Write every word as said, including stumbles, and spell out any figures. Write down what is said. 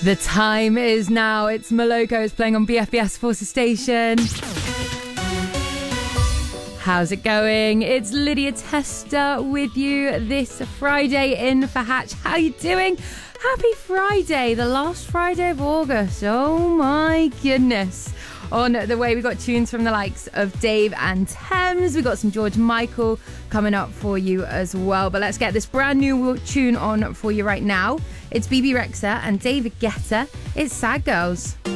The time is now. It's Moloko. It's playing on B F B S Forces Station. How's it going? It's Lydia Tester with you this Friday in for Hatch. How you doing? Happy Friday, the last Friday of August. Oh my goodness. On the way, we got tunes from the likes of Dave and Thames. We got some George Michael coming up for you as well. But let's get this brand new tune on for you right now. It's B B Rexha and David Guetta. It's Sad Girls.